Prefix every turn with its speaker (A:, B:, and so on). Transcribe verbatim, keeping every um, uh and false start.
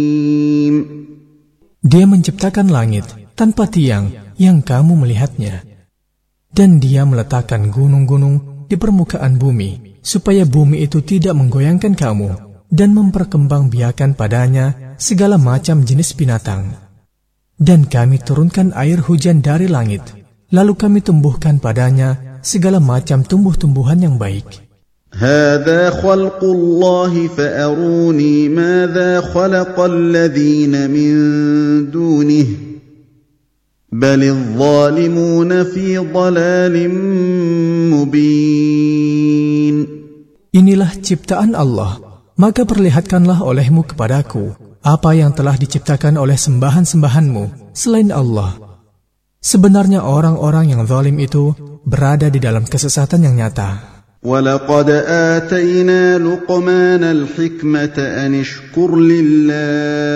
A: Dia menciptakan langit tanpa tiang yang kamu melihatnya. Dan dia meletakkan gunung-gunung di permukaan bumi, supaya bumi itu tidak menggoyangkan kamu, dan memperkembangbiakan padanya segala macam jenis binatang. Dan kami turunkan air hujan dari langit, lalu kami tumbuhkan padanya segala macam tumbuh-tumbuhan yang baik.
B: هذا خلق الله فأروني ماذا خلق الذين من دونه بل الظالمون في ضلال مبين.
A: Inilah ciptaan Allah, maka perlihatkanlah olehmu kepadaku apa yang telah diciptakan oleh sembahan-sembahanmu selain Allah. Sebenarnya orang-orang yang zalim itu berada di dalam kesesatan yang nyata.
B: وَلَقَدْ آتَيْنَا لُقْمَانَ الْحِكْمَةَ أَنِ اشْكُرْ لِلَّهِ